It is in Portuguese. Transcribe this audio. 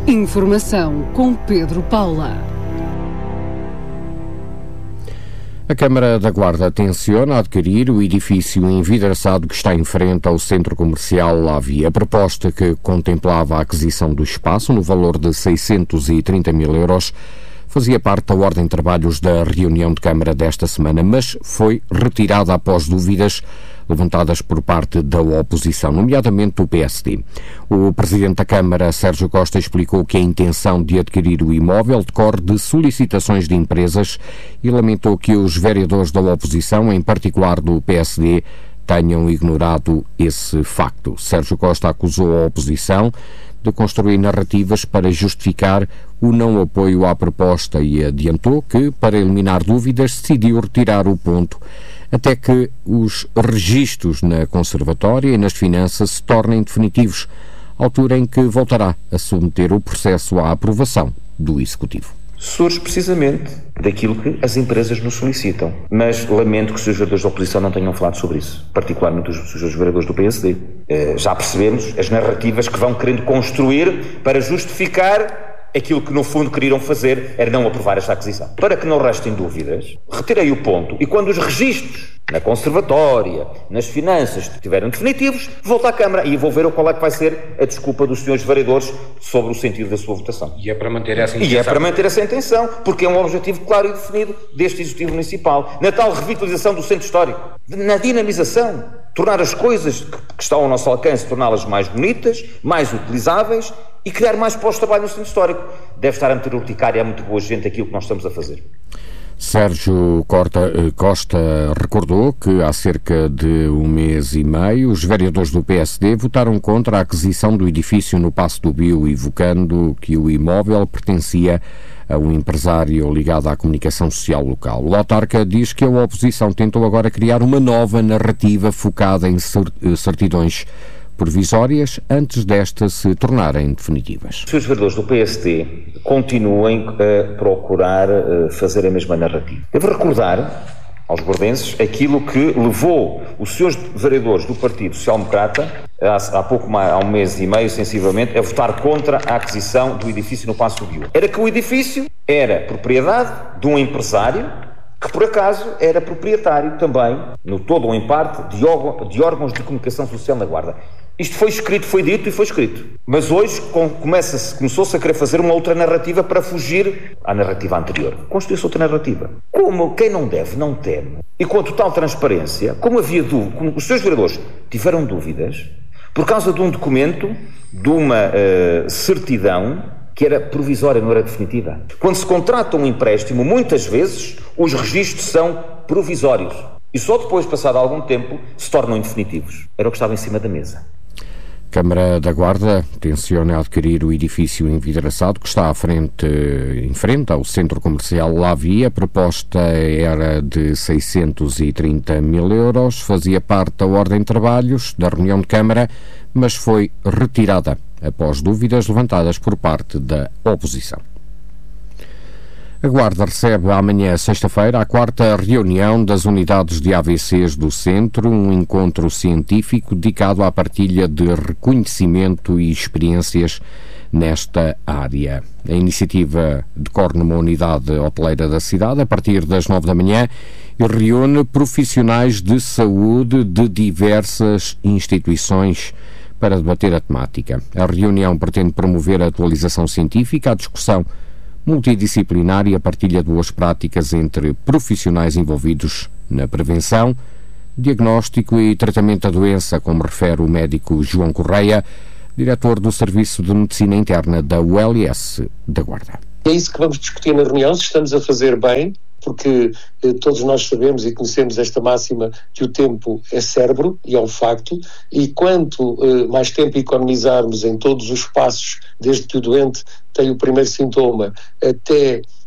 Informação com Pedro Paula. A Câmara da Guarda tenciona adquirir o edifício envidraçado que está em frente ao centro comercial Lavie. A proposta, que contemplava a aquisição do espaço no valor de 630 mil euros, fazia parte da ordem de trabalhos da reunião de Câmara desta semana, mas foi retirada após dúvidas levantadas por parte da oposição, nomeadamente do PSD. O Presidente da Câmara, Sérgio Costa, explicou que a intenção de adquirir o imóvel decorre de solicitações de empresas e lamentou que os vereadores da oposição, em particular do PSD, tenham ignorado esse facto. Sérgio Costa acusou a oposição de construir narrativas para justificar o não apoio à proposta e adiantou que, para eliminar dúvidas, decidiu retirar o ponto até que os registros na Conservatória e nas finanças se tornem definitivos, altura em que voltará a submeter o processo à aprovação do Executivo. Surge precisamente daquilo que as empresas nos solicitam. Mas lamento que os senhores vereadores da oposição não tenham falado sobre isso, particularmente os senhores vereadores do PSD. Já percebemos as narrativas que vão querendo construir para justificar aquilo que no fundo queriam fazer era não aprovar esta aquisição. Para que não restem dúvidas, retirei o ponto e quando os registros na Conservatória, nas finanças estiverem definitivos, volta à Câmara e vou ver qual é que vai ser a desculpa dos senhores vereadores sobre o sentido da sua votação. E é para manter essa intenção. E é para manter essa intenção, porque é um objetivo claro e definido deste Executivo Municipal. Na tal revitalização do centro histórico, na dinamização, tornar as coisas que estão ao nosso alcance, torná-las mais bonitas, mais utilizáveis e criar mais postos de trabalho no centro histórico. Deve estar a meter urticária a muito boa gente aquilo que nós estamos a fazer. Sérgio Costa recordou que há cerca de um mês e meio os vereadores do PSD votaram contra a aquisição do edifício no Paço do Bio, evocando que o imóvel pertencia a um empresário ligado à comunicação social local. O autarca diz que a oposição tentou agora criar uma nova narrativa focada em certidões provisórias antes destas se tornarem definitivas. Se os vereadores do PSD continuem a procurar fazer a mesma narrativa. Devo recordar aos bordenses aquilo que levou os seus vereadores do Partido Social Democrata há um mês e meio, sensivelmente, a votar contra a aquisição do edifício no Paço do Bio. Era que o edifício era propriedade de um empresário que, por acaso, era proprietário também, no todo ou em parte, de órgãos de comunicação social na Guarda. Isto foi escrito, foi dito e foi escrito. Mas hoje começou-se a querer fazer uma outra narrativa para fugir à narrativa anterior. Construiu-se outra narrativa. Como quem não deve, não teme. E com a total transparência, como havia dúvida, como os seus vereadores tiveram dúvidas, por causa de um documento, de uma certidão, que era provisória, não era definitiva. Quando se contrata um empréstimo, muitas vezes, os registros são provisórios. E só depois, passado algum tempo, se tornam definitivos. Era o que estava em cima da mesa. Câmara da Guarda tenciona adquirir o edifício envidraçado que está em frente ao centro comercial Lavie. A proposta era de 630 mil euros, fazia parte da ordem de trabalhos da reunião de Câmara, mas foi retirada após dúvidas levantadas por parte da oposição. A Guarda recebe amanhã, sexta-feira, a quarta reunião das unidades de AVCs do Centro, um encontro científico dedicado à partilha de reconhecimento e experiências nesta área. A iniciativa decorre numa unidade hoteleira da cidade a partir das 9 da manhã e reúne profissionais de saúde de diversas instituições para debater a temática. A reunião pretende promover a atualização científica, a discussão multidisciplinar e a partilha de boas práticas entre profissionais envolvidos na prevenção, diagnóstico e tratamento da doença, como refere o médico João Correia, diretor do Serviço de Medicina Interna da ULS da Guarda. É isso que vamos discutir na reunião, se estamos a fazer bem, porque todos nós sabemos e conhecemos esta máxima que o tempo é cérebro, e é um facto, e quanto mais tempo economizarmos em todos os passos, desde que o doente tem o primeiro sintoma até